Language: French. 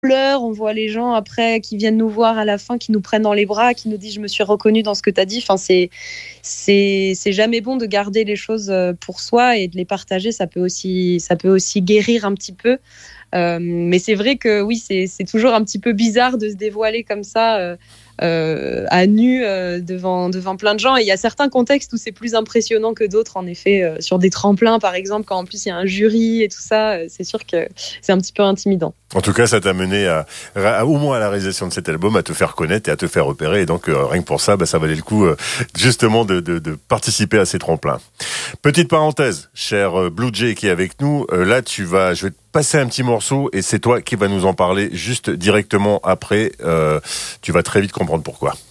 pleure, on voit les gens après qui viennent nous voir à la fin, qui nous prennent dans les bras, qui nous disent je me suis reconnue dans ce que tu as dit. Enfin, c'est jamais bon de garder les choses pour soi et de les partager. Ça peut aussi guérir un petit peu. Mais c'est vrai que oui, c'est toujours un petit peu bizarre de se dévoiler comme ça à nu devant plein de gens. Et il y a certains contextes où c'est plus impressionnant que d'autres, en effet, sur des tremplins par exemple, quand en plus il y a un jury et tout ça, c'est sûr que c'est un petit peu intimidant. En tout cas, ça t'a mené au moins à la réalisation de cet album, à te faire connaître et à te faire repérer. Et donc, rien que pour ça, ça valait le coup, justement, de participer à ces tremplins. Petite parenthèse, cher Blue Jay qui est avec nous. Là, je vais te passer un petit morceau et c'est toi qui vas nous en parler juste directement après. Tu vas très vite comprendre pourquoi.